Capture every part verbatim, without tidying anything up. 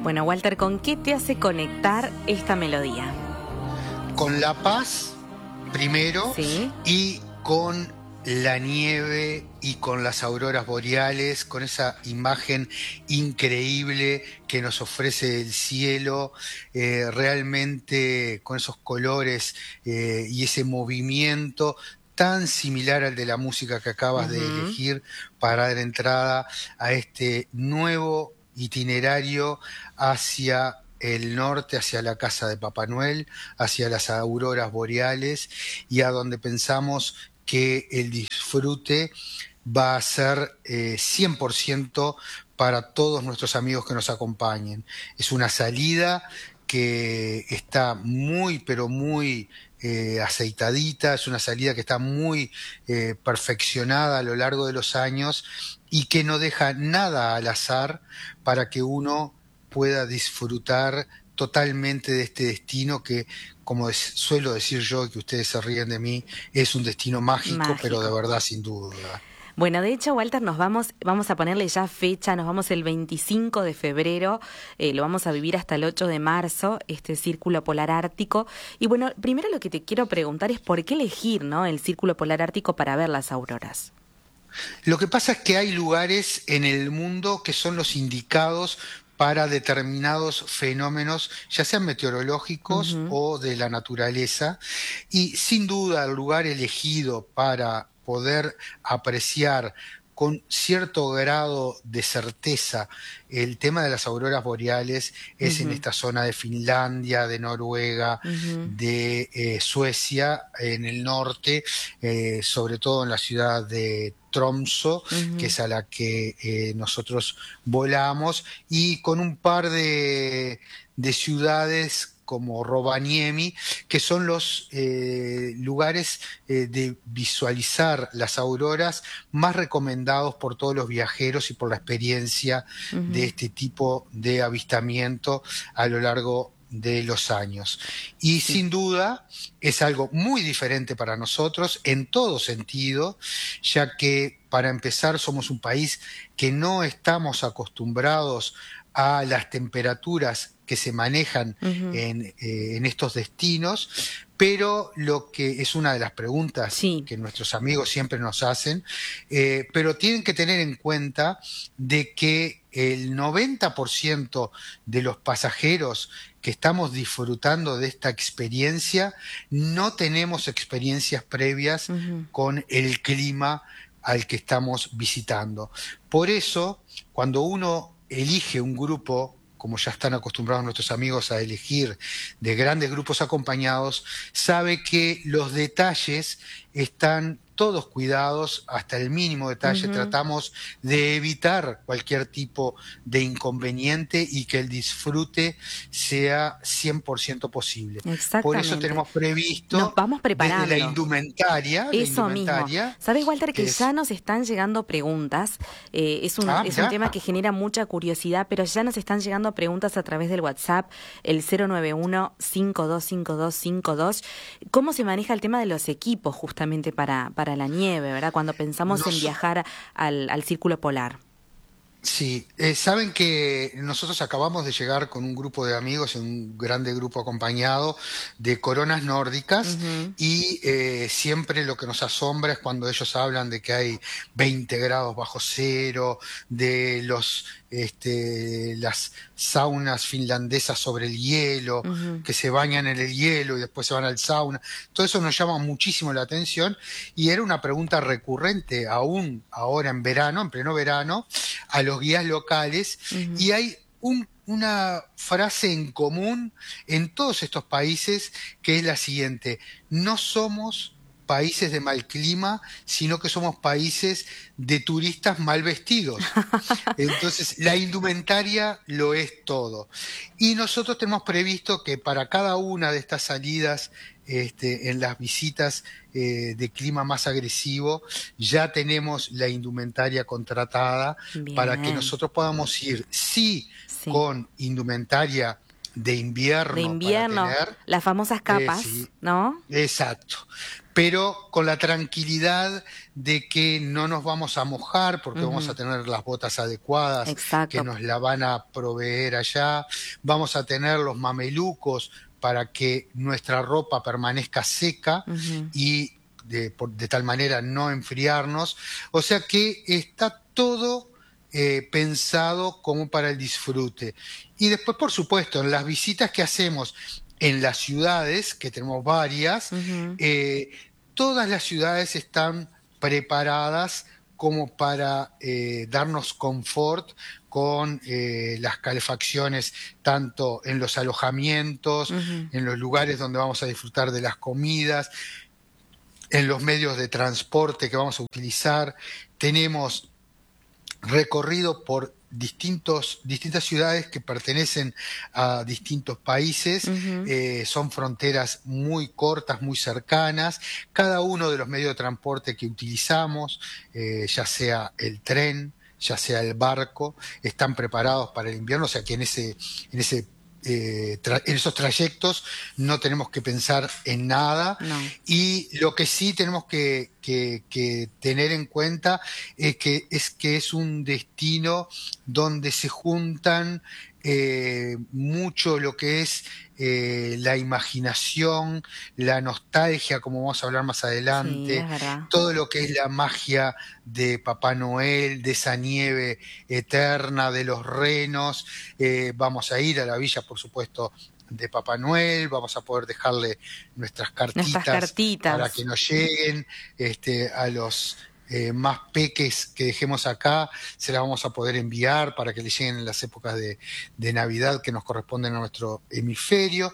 Bueno, Walter, ¿con qué te hace conectar esta melodía? Con la paz, primero, Sí. y con la nieve y con las auroras boreales, con esa imagen increíble que nos ofrece el cielo, eh, realmente con esos colores eh, y ese movimiento tan similar al de la música que acabas de Uh-huh. elegir para dar entrada a este nuevo itinerario hacia el norte, hacia la casa de Papá Noel, hacia las auroras boreales, y a donde pensamos que el disfrute va a ser eh, cien por ciento para todos nuestros amigos que nos acompañen. Es una salida que está muy, pero muy eh, aceitadita, es una salida que está muy eh, perfeccionada a lo largo de los años y que no deja nada al azar para que uno pueda disfrutar totalmente de este destino que, como es, suelo decir yo, y que ustedes se ríen de mí, es un destino mágico, pero de Mágico. verdad, sin duda. Bueno, de hecho, Walter, nos vamos, vamos a ponerle ya fecha, nos vamos el veinticinco de febrero, eh, lo vamos a vivir hasta el ocho de marzo, este Círculo Polar Ártico. Y bueno, primero lo que te quiero preguntar es por qué elegir, ¿no?, el Círculo Polar Ártico para ver las auroras. Lo que pasa es que hay lugares en el mundo que son los indicados para determinados fenómenos, ya sean meteorológicos Uh-huh. o de la naturaleza, y sin duda el lugar elegido para poder apreciar con cierto grado de certeza el tema de las auroras boreales es en Uh-huh. esta zona de Finlandia, de Noruega, Uh-huh. de eh, Suecia, en el norte, eh, sobre todo en la ciudad de Tromsø, que Uh-huh. es a la que eh, nosotros volamos, y con un par de, de ciudades como Rovaniemi, que son los eh, lugares eh, de visualizar las auroras más recomendados por todos los viajeros y por la experiencia de Uh-huh. este tipo de avistamiento a lo largo de los años. Y Sí. sin duda es algo muy diferente para nosotros en todo sentido, ya que para empezar somos un país que no estamos acostumbrados a las temperaturas que se manejan Uh-huh. en, eh, en estos destinos, pero lo que es una de las preguntas Sí. que nuestros amigos siempre nos hacen, eh, pero tienen que tener en cuenta de que el noventa por ciento de los pasajeros que estamos disfrutando de esta experiencia no tenemos experiencias previas Uh-huh. con el clima al que estamos visitando. Por eso, cuando uno elige un grupo, como ya están acostumbrados nuestros amigos a elegir, de grandes grupos acompañados, sabe que los detalles están todos cuidados hasta el mínimo detalle. Uh-huh. Tratamos de evitar cualquier tipo de inconveniente y que el disfrute sea cien por ciento posible. Por eso Exactamente. tenemos Nos previsto vamos desde la preparando. indumentaria, la Eso mismo. indumentaria, ¿Sabes, Walter, que que ya es... nos están llegando preguntas? Eh, es un, Ah, es un mirá. tema que genera mucha curiosidad, pero ya nos están llegando preguntas a través del WhatsApp, el cero nueve uno, cinco dos cinco dos cinco dos. ¿Cómo se maneja el tema de los equipos justamente para, para la nieve, verdad? Cuando pensamos en Nos... viajar al, al Círculo Polar. Sí, eh, saben que nosotros acabamos de llegar con un grupo de amigos, un grande grupo acompañado de coronas nórdicas, Uh-huh. y eh, siempre lo que nos asombra es cuando ellos hablan de que hay veinte grados bajo cero, de los este, las saunas finlandesas sobre el hielo, Uh-huh. que se bañan en el hielo y después se van al sauna. Todo eso nos llama muchísimo la atención y era una pregunta recurrente aún ahora en verano, en pleno verano, a los guías locales, Uh-huh. y hay un, una frase en común en todos estos países que es la siguiente: no somos países de mal clima, sino que somos países de turistas mal vestidos. Entonces, la indumentaria lo es todo. Y nosotros tenemos previsto que para cada una de estas salidas, este, en las visitas eh, de clima más agresivo, ya tenemos la indumentaria contratada para que Bien. nosotros podamos ir, sí, Sí. con indumentaria de invierno, De invierno, para tener, las famosas eh, capas, sí, ¿no? exacto, pero con la tranquilidad de que no nos vamos a mojar porque uh-huh. vamos a tener las botas adecuadas. Exacto. Que nos la van a proveer allá. Vamos a tener los mamelucos para que nuestra ropa permanezca seca uh-huh. y de, por, de tal manera no enfriarnos. O sea que está todo eh, pensado como para el disfrute. Y después, por supuesto, en las visitas que hacemos en las ciudades, que tenemos varias, uh-huh. eh, todas las ciudades están preparadas como para eh, darnos confort con eh, las calefacciones, tanto en los alojamientos, uh-huh. en los lugares donde vamos a disfrutar de las comidas, en los medios de transporte que vamos a utilizar. Tenemos recorrido por distintos, distintas ciudades que pertenecen a distintos países, uh-huh. eh, son fronteras muy cortas, muy cercanas. Cada uno de los medios de transporte que utilizamos, eh, ya sea el tren, ya sea el barco, están preparados para el invierno, o sea que en ese, en ese Eh, tra- en esos trayectos no tenemos que pensar en nada. No. Y lo que sí tenemos que, que, que tener en cuenta es que, es que es un destino donde se juntan eh, mucho lo que es eh, la imaginación, la nostalgia, como vamos a hablar más adelante, sí, todo lo que es la magia de Papá Noel, de esa nieve eterna, de los renos. Eh, vamos a ir a la villa, por supuesto, de Papá Noel, vamos a poder dejarle nuestras cartitas, nuestras cartitas. Para que nos lleguen este, a los eh, más peques que dejemos acá, se las vamos a poder enviar para que le lleguen en las épocas de, de Navidad que nos corresponden a nuestro hemisferio.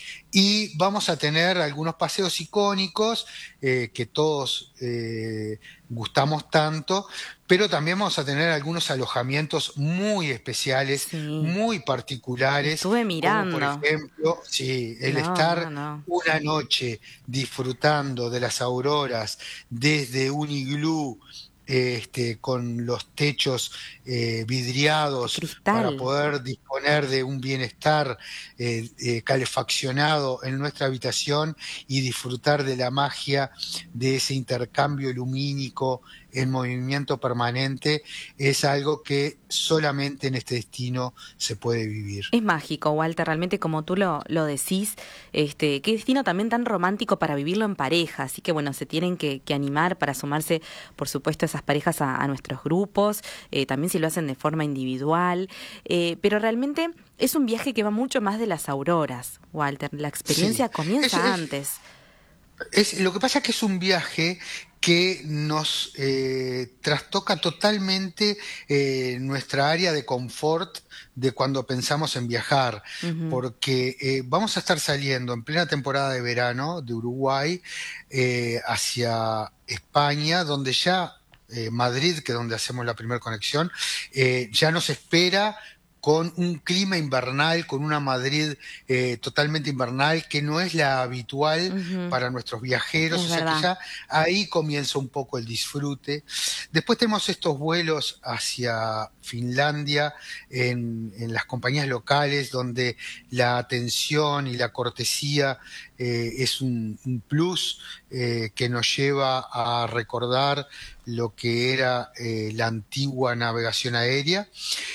Y vamos a tener algunos paseos icónicos eh, que todos eh, gustamos tanto, pero también vamos a tener algunos alojamientos muy especiales, sí. muy particulares. Estuve mirando. Como por ejemplo, sí, el no, estar no, no. una noche disfrutando de las auroras desde un iglú, Este, con los techos eh, vidriados para poder disponer de un bienestar eh, eh, calefaccionado en nuestra habitación y disfrutar de la magia de ese intercambio lumínico en movimiento permanente, es algo que solamente en este destino se puede vivir. Es mágico, Walter, realmente como tú lo, lo decís, este, qué destino también tan romántico para vivirlo en pareja, así que bueno, se tienen que, que animar para sumarse, por supuesto, esas parejas a, a nuestros grupos, eh, también si lo hacen de forma individual, eh, pero realmente es un viaje que va mucho más de las auroras, Walter, la experiencia sí. comienza es, antes. Es, es, lo que pasa es que es un viaje que nos eh, trastoca totalmente eh, nuestra área de confort de cuando pensamos en viajar, uh-huh. porque eh, vamos a estar saliendo en plena temporada de verano de Uruguay eh, hacia España, donde ya eh, Madrid, que es donde hacemos la primera conexión, eh, ya nos espera con un clima invernal, con una Madrid eh, totalmente invernal, que no es la habitual uh-huh. para nuestros viajeros, es o verdad. sea que ya ahí comienza un poco el disfrute. Después tenemos estos vuelos hacia Finlandia, en, en las compañías locales, donde la atención y la cortesía eh, es un, un plus eh, que nos lleva a recordar lo que era eh, la antigua navegación aérea.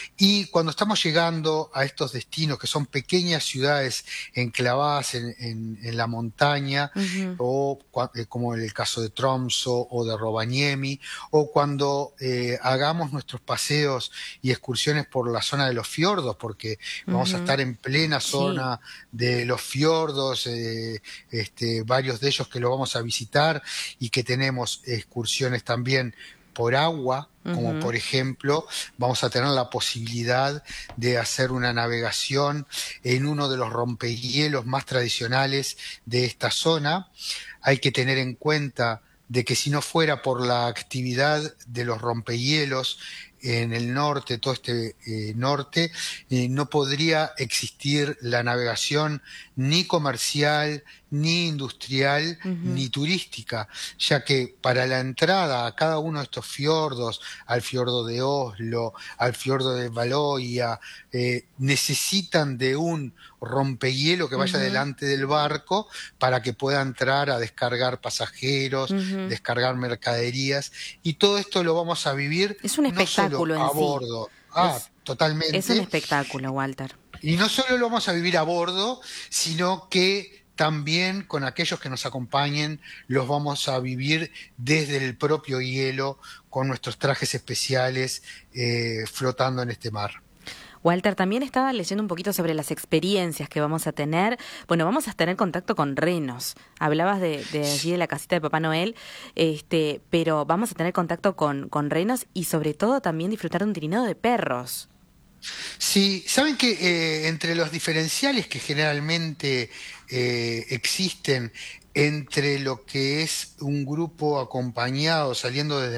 Y cuando estamos llegando a estos destinos, que son pequeñas ciudades enclavadas en, en, en la montaña, uh-huh. o eh, como en el caso de Tromsø o de Rovaniemi, o cuando eh, hagamos nuestros paseos y excursiones por la zona de los fiordos, porque uh-huh. vamos a estar en plena zona sí. de los fiordos, eh, este, varios de ellos que lo vamos a visitar, y que tenemos excursiones también por agua, como uh-huh. por ejemplo, vamos a tener la posibilidad de hacer una navegación en uno de los rompehielos más tradicionales de esta zona. Hay que tener en cuenta de que si no fuera por la actividad de los rompehielos, en el norte, todo este eh, norte, eh, no podría existir la navegación ni comercial, ni industrial, Ujú. ni turística, ya que para la entrada a cada uno de estos fiordos, al fiordo de Oslo, al fiordo de Valoia, eh, necesitan de un rompehielo que vaya Ujú. delante del barco para que pueda entrar a descargar pasajeros, Ujú. descargar mercaderías, y todo esto lo vamos a vivir Es un no solo espectáculo en a sí. bordo, ah, Es, es un totalmente, espectáculo, Walter. y no solo lo vamos a vivir a bordo, sino que también con aquellos que nos acompañen los vamos a vivir desde el propio hielo, con nuestros trajes especiales, eh, flotando en este mar. Walter, también estaba leyendo un poquito sobre las experiencias que vamos a tener. Bueno, vamos a tener contacto con renos. Hablabas de, de allí de la casita de Papá Noel, este, pero vamos a tener contacto con, con renos y sobre todo también disfrutar de un trineo de perros. Sí, saben que eh, entre los diferenciales que generalmente eh, existen entre lo que es un grupo acompañado saliendo desde